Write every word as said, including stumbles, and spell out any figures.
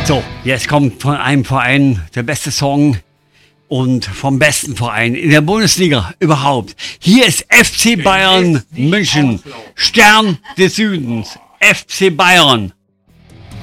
So, jetzt kommt von einem Verein der beste Song und vom besten Verein in der Bundesliga überhaupt. Hier ist F C Bayern München, Stern des Südens, F C Bayern.